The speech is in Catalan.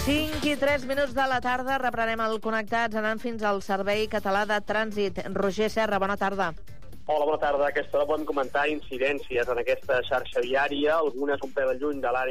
5 i 3 minuts de la tarda, reprenem el Connectats anant fins al Servei Català de Trànsit. Roger Serra, bona tarda. Hola, bona tarda. A aquesta hora podem comentar incidències en aquesta xarxa viària, algunes un pèl lluny de l'àrea